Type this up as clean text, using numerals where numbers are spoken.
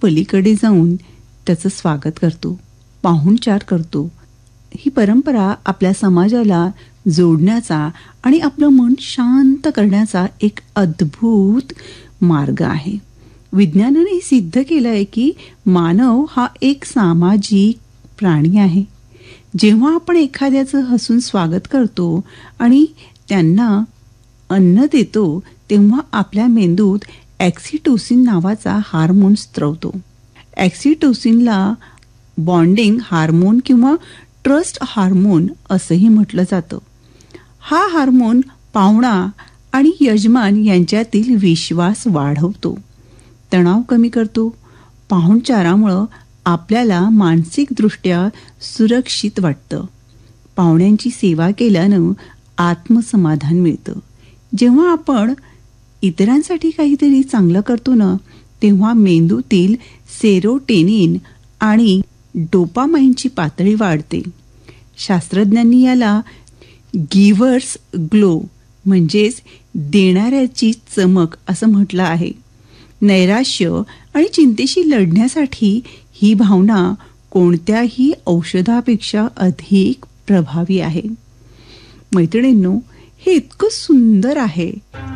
पलीकडे जाऊन त्याचं स्वागत करतो, पाहुणचार करतो. ही परंपरा आपल्या समाजाला जोडण्याचा आणि आपलं मन शांत करण्याचा एक अद्भुत मार्ग आहे. विज्ञानाने सिद्ध केलं आहे की मानव हा एक सामाजिक प्राणी आहे. जेव्हा आपण एखाद्याचं हसून स्वागत करतो आणि त्यांना अन्न देतो तेव्हा आपल्या मेंदूत ऑक्सिटोसिन नावाचा हार्मोन स्त्रवतो. ऑक्सिटोसिनला बॉन्डिंग हार्मोन किंवा ट्रस्ट हार्मोन असंही म्हटलं जातं. हा हार्मोन पाहुणा आणि यजमान यांच्यातील विश्वास वाढवतो, तणाव कमी करतो. पाहुणचारामुळं आपल्याला मानसिकदृष्ट्या सुरक्षित वाटतं. पाहुण्यांची सेवा केल्यानं आत्मसमाधान मिळतं. जेव्हा आपण इतरांसाठी काहीतरी चांगलं करतो ना, तेव्हा मेंदूतील सेरोटोनिन आणि डोपामाइनची पातळी वाढते. शास्त्रज्ञांनी याला गिव्हर्स ग्लो म्हणजेच देणाऱ्याची चमक असं म्हटलं आहे. नैराश्य आणि चिंतेशी लढण्यासाठी ही भावना कोणत्याही औषधापेक्षा अधिक प्रभावी आहे. मैत्रिणींनो, हे इतकं सुंदर आहे